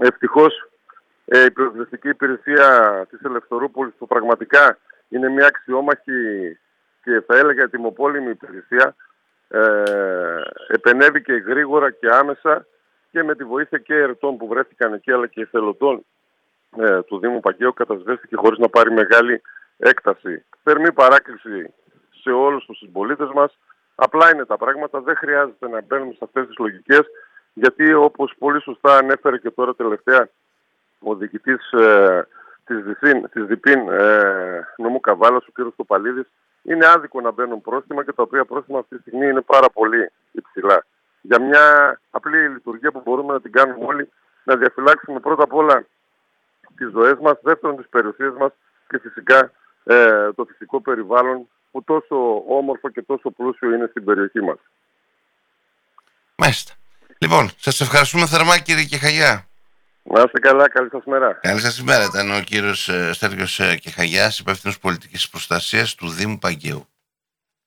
Ευτυχώς η πυροσβεστική υπηρεσία της Ελευθερούπολης, που πραγματικά είναι μια αξιόμαχη και θα έλεγα ετοιμοπόλεμη υπηρεσία, επενέβηκε γρήγορα και άμεσα και με τη βοήθεια και ερετών που βρέθηκαν εκεί, αλλά και εθελοντών του Δήμου Παγκαίου, κατασβέστηκε χωρίς να πάρει μεγάλη έκταση. Θερμή παράκληση σε όλους τους συμπολίτες μας. Απλά είναι τα πράγματα, δεν χρειάζεται να μπαίνουμε σε αυτές τις λογικές, γιατί όπως πολύ σωστά ανέφερε και τώρα τελευταία ο διοικητής της ΔΙΠΗΝ νομού Καβάλας, ο κ. Στοπαλίδης, είναι άδικο να μπαίνουν πρόστιμα, και τα οποία πρόστιμα αυτή τη στιγμή είναι πάρα πολύ υψηλά. Για μια απλή λειτουργία που μπορούμε να την κάνουμε όλοι, να διαφυλάξουμε πρώτα απ' όλα τις ζωές μας, δεύτερον τις περιουσίες μας και φυσικά το φυσικό περιβάλλον που τόσο όμορφο και τόσο πλούσιο είναι στην περιοχή μας. Μάλιστα. Λοιπόν, σας ευχαριστούμε θερμά, κύριε Κεχαγιά. Να είστε καλά, καλή σας μέρα. Καλή σας ημέρα. Ήταν ο κύριος Στέργιος Κεχαγιάς, υπεύθυνος πολιτικής προστασίας του Δήμου Παγκαίου.